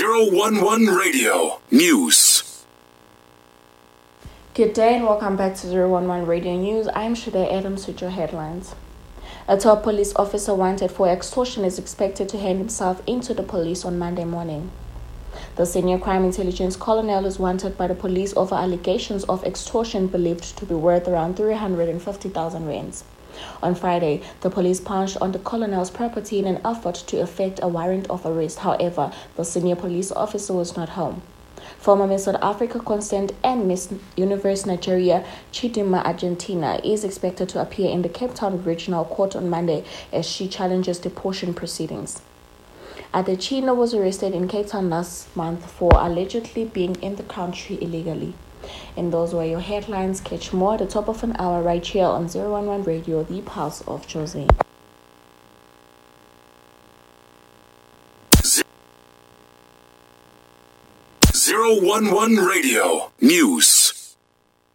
011 Radio News. Good day and welcome back to 011 Radio News. I'm Shade Adams with your headlines. A top police officer wanted for extortion is expected to hand himself into the police on Monday morning. The senior crime intelligence colonel is wanted by the police over allegations of extortion believed to be worth around 350,000 rands. On Friday, the police pounced on the colonel's property in an effort to effect a warrant of arrest. However, the senior police officer was not home. Former Miss South Africa Constant and Miss Universe Nigeria Chidinma Argentina is expected to appear in the Cape Town Regional Court on Monday as she challenges deportation proceedings. Adechina was arrested in Cape Town last month for allegedly being in the country illegally. And those were your headlines. Catch more at the top of an hour right here on 011 Radio, the Pulse of Jose. 011 Radio News.